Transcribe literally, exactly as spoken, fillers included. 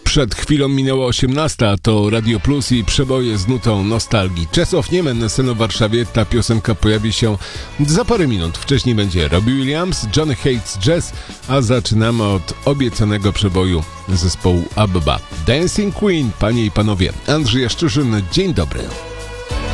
Przed chwilą minęła osiemnasta, to Radio Plus i przeboje z nutą nostalgii. Czesław Niemen na scenie w Warszawie, ta piosenka pojawi się za parę minut. Wcześniej będzie Robbie Williams, Johnny Hates Jazz, a zaczynamy od obiecanego przeboju zespołu ABBA. Dancing Queen, panie i panowie. Andrzej Jaszczyszyn, dzień dobry.